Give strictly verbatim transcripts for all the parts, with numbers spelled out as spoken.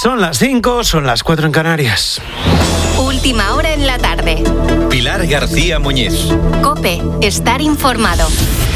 Son las cinco, son las cuatro en Canarias. Última hora en la tarde. Pilar García Muñiz. COPE, estar informado.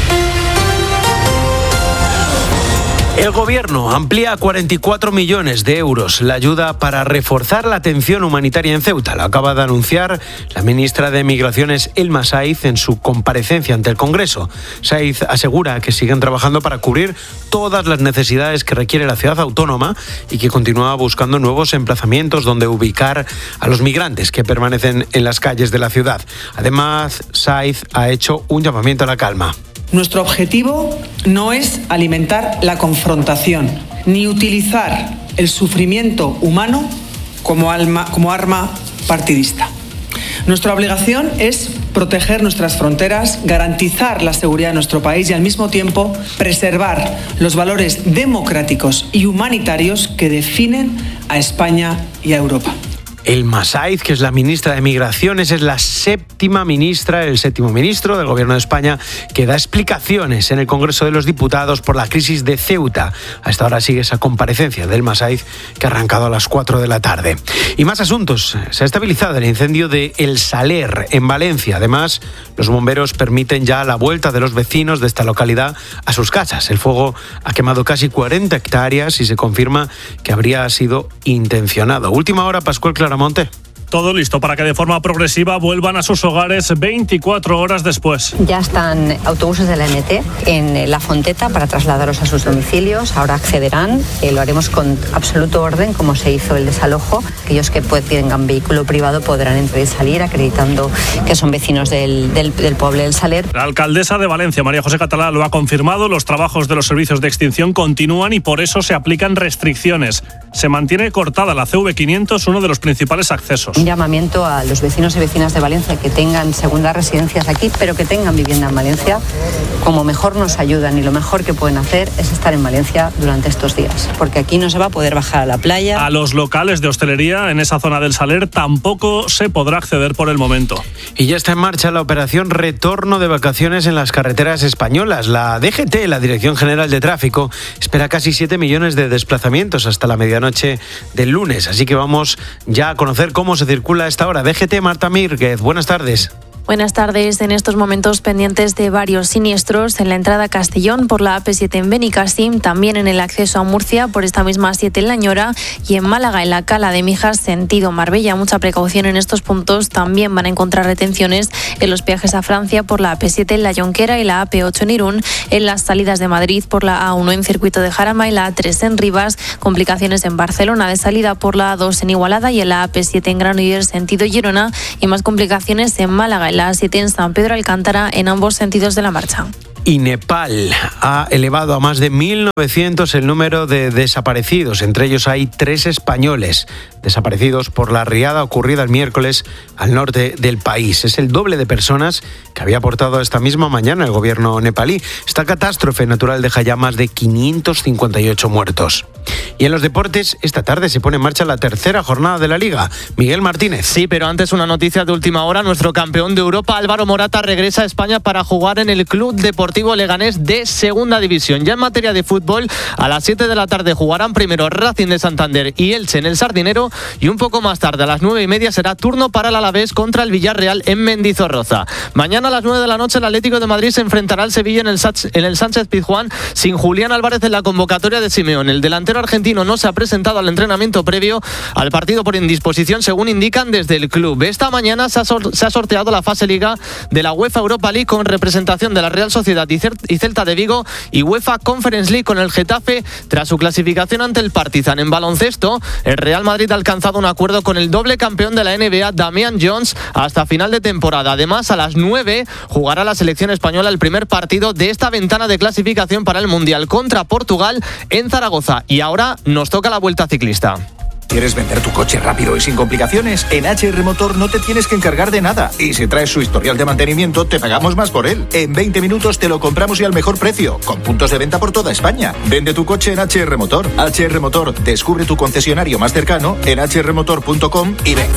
El Gobierno amplía a cuarenta y cuatro millones de euros la ayuda para reforzar la atención humanitaria en Ceuta. Lo acaba de anunciar la ministra de Migraciones, Elma Saiz, en su comparecencia ante el Congreso. Saiz asegura que siguen trabajando para cubrir todas las necesidades que requiere la ciudad autónoma y que continúa buscando nuevos emplazamientos donde ubicar a los migrantes que permanecen en las calles de la ciudad. Además, Saiz ha hecho un llamamiento a la calma. Nuestro objetivo no es alimentar la confrontación, ni utilizar el sufrimiento humano como, alma, como arma partidista. Nuestra obligación es proteger nuestras fronteras, garantizar la seguridad de nuestro país y al mismo tiempo preservar los valores democráticos y humanitarios que definen a España y a Europa. Elma Saiz, que es la ministra de Migraciones, es la séptima ministra, el séptimo ministro del Gobierno de España, que da explicaciones en el Congreso de los Diputados por la crisis de Ceuta. A esta hora sigue esa comparecencia de Elma Saiz, que ha arrancado a las cuatro de la tarde. Y más asuntos. Se ha estabilizado el incendio de El Saler, en Valencia. Además, los bomberos permiten ya la vuelta de los vecinos de esta localidad a sus casas. El fuego ha quemado casi cuarenta hectáreas y se confirma que habría sido intencionado. Última hora, Pascual Claramonte. Todo listo para que de forma progresiva vuelvan a sus hogares veinticuatro horas después. Ya están autobuses de la M T en La Fonteta para trasladarlos a sus domicilios. Ahora accederán. Eh, lo haremos con absoluto orden, como se hizo el desalojo. Aquellos que pues, tengan vehículo privado podrán entrar y salir, acreditando que son vecinos del, del, del pueblo del Saler. La alcaldesa de Valencia, María José Catalá, lo ha confirmado. Los trabajos de los servicios de extinción continúan y por eso se aplican restricciones. Se mantiene cortada la C V quinientos, uno de los principales accesos. Un llamamiento a los vecinos y vecinas de Valencia que tengan segundas residencias aquí, pero que tengan vivienda en Valencia, como mejor nos ayudan y lo mejor que pueden hacer es estar en Valencia durante estos días, porque aquí no se va a poder bajar a la playa. A los locales de hostelería en esa zona del Saler tampoco se podrá acceder por el momento. Y ya está en marcha la operación Retorno de Vacaciones en las carreteras españolas. La D G T, la Dirección General de Tráfico, espera casi siete millones de desplazamientos hasta la medianoche del lunes, así que vamos ya a conocer cómo se circula a esta hora. D G T, Marta Mírguez, buenas tardes. Buenas tardes. En estos momentos pendientes de varios siniestros en la entrada a Castellón por la A P siete en Benicàssim, también en el acceso a Murcia por esta misma A siete en La Ñora y en Málaga en la Cala de Mijas sentido Marbella. Mucha precaución en estos puntos. También van a encontrar retenciones en los viajes a Francia por la A P siete en La Jonquera y la A P ocho en Irún, en las salidas de Madrid por la A uno en Circuito de Jarama y la A tres en Rivas, complicaciones en Barcelona de salida por la A dos en Igualada y en la A P siete en Granollers sentido Girona y más complicaciones en Málaga en la A siete en San Pedro Alcántara en ambos sentidos de la marcha. Y Nepal ha elevado a más de mil novecientos el número de desaparecidos. Entre ellos hay tres españoles desaparecidos por la riada ocurrida el miércoles al norte del país. Es el doble de personas que había aportado esta misma mañana el gobierno nepalí. Esta catástrofe natural deja ya más de quinientos cincuenta y ocho muertos. Y en los deportes, esta tarde se pone en marcha la tercera jornada de la Liga. Miguel Martínez. Sí, pero antes una noticia de última hora. Nuestro campeón de Europa, Álvaro Morata, regresa a España para jugar en el Club Deportivo Leganés de Segunda División. Ya en materia de fútbol, a las siete de la tarde jugarán primero Racing de Santander y Elche en el Sardinero y un poco más tarde, a las nueve y media, será turno para el Alavés contra el Villarreal en Mendizorroza. Mañana a las nueve de la noche el Atlético de Madrid se enfrentará al Sevilla en el, en el Sánchez-Pizjuán sin Julián Álvarez en la convocatoria de Simeone. El delantero argentino no se ha presentado al entrenamiento previo al partido por indisposición, según indican desde el club. Esta mañana se ha, sor- se ha sorteado la fase Liga de la UEFA Europa League con representación de la Real Sociedad y Celta de Vigo y UEFA Conference League con el Getafe tras su clasificación ante el Partizan. En baloncesto, el Real Madrid ha alcanzado un acuerdo con el doble campeón de la N B A, Damian Jones, hasta final de temporada. Además, a las nueve jugará la selección española el primer partido de esta ventana de clasificación para el Mundial contra Portugal en Zaragoza. Y ahora nos toca la Vuelta Ciclista. ¿Quieres vender tu coche rápido y sin complicaciones? En H R Motor no te tienes que encargar de nada. Y si traes su historial de mantenimiento, te pagamos más por él. En veinte minutos te lo compramos y al mejor precio, con puntos de venta por toda España. Vende tu coche en H R Motor. H R Motor, descubre tu concesionario más cercano en h r motor punto com y ven.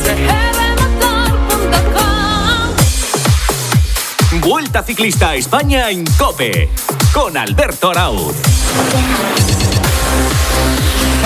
Vuelta Ciclista a España en COPE, con Alberto Arauz.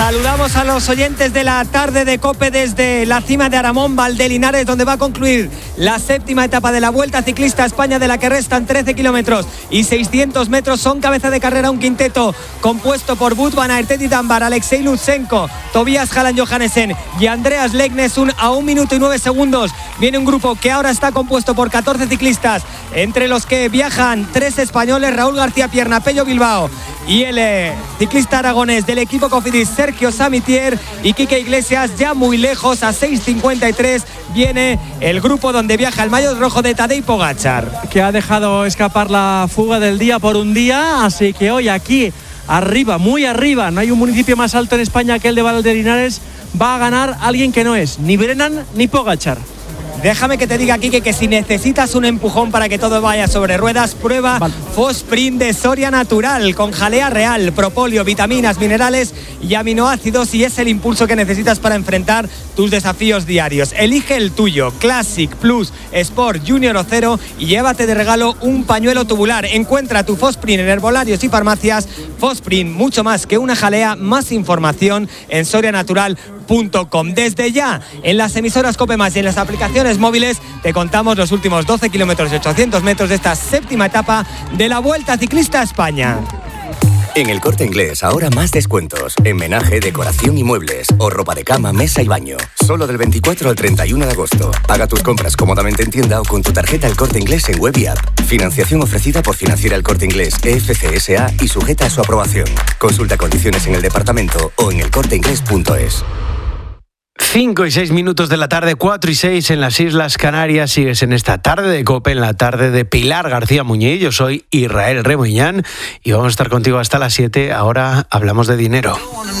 Saludamos a los oyentes de la tarde de COPE desde la cima de Aramón, Valdelinares, donde va a concluir la séptima etapa de la Vuelta Ciclista a España, de la que restan trece kilómetros y seiscientos metros. Son cabeza de carrera un quinteto compuesto por Wout van Aert, Teddy Dunbar, Alexei Lutsenko, Tobias Hallan Johannesen y Andreas Leknesund. A un minuto y nueve segundos viene un grupo que ahora está compuesto por catorce ciclistas, entre los que viajan tres españoles, Raúl García Pierna, Pello Bilbao, y el eh, ciclista aragonés del equipo Cofidis, Sergio Samitier, y Quique Iglesias. Ya muy lejos, a seis cincuenta y tres, viene el grupo donde viaja el maillot rojo de Tadej Pogačar, que ha dejado escapar la fuga del día por un día, así que hoy aquí arriba, muy arriba, no hay un municipio más alto en España que el de Valdelinares, va a ganar alguien que no es ni Brennan ni Pogačar. Déjame que te diga, Quique, que si necesitas un empujón para que todo vaya sobre ruedas, prueba vale. Fosprint de Soria Natural, con jalea real, propóleo, vitaminas, minerales y aminoácidos, y es el impulso que necesitas para enfrentar tus desafíos diarios. Elige el tuyo, Classic, Plus, Sport, Junior o Cero, y llévate de regalo un pañuelo tubular. Encuentra tu Fosprint en herbolarios y farmacias. Fosprint, mucho más que una jalea. Más información en soria natural punto com. Desde ya, en las emisoras COPE Más y en las aplicaciones móviles, te contamos los últimos doce kilómetros y ochocientos metros de esta séptima etapa de la Vuelta Ciclista a España. En El Corte Inglés, ahora más descuentos. En menaje, decoración y muebles. O ropa de cama, mesa y baño. Solo del veinticuatro al treinta y uno de agosto. Paga tus compras cómodamente en tienda o con tu tarjeta El Corte Inglés en web y app. Financiación ofrecida por Financiera El Corte Inglés E F C S A y sujeta a su aprobación. Consulta condiciones en el departamento o en el corte inglés punto es. cinco y seis minutos de la tarde, cuatro y seis en las Islas Canarias. Sigues en esta tarde de COPE, en la tarde de Pilar García Muñiz. Yo soy Israel Remoñán y vamos a estar contigo hasta las siete. Ahora hablamos de dinero.